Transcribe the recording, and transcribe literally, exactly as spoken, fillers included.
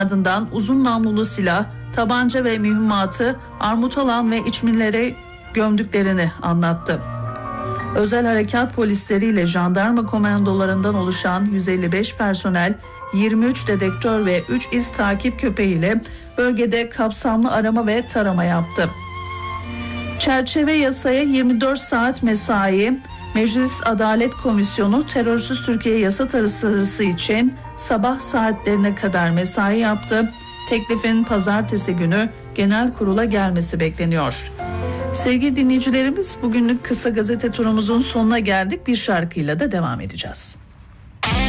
Ardından uzun namlulu silah, tabanca ve mühimmatı Armutalan ve İçminlere gömdüklerini anlattı. Özel harekat polisleriyle jandarma komandolarından oluşan yüz elli beş personel, yirmi üç dedektör ve üç iz takip köpeğiyle bölgede kapsamlı arama ve tarama yaptı. Çerçeve yasaya yirmi dört saat mesai. Meclis Adalet Komisyonu terörsüz Türkiye yasa tasarısı için sabah saatlerine kadar mesai yaptı. Teklifin pazartesi günü genel kurula gelmesi bekleniyor. Sevgili dinleyicilerimiz, bugünlük kısa gazete turumuzun sonuna geldik. Bir şarkıyla da devam edeceğiz.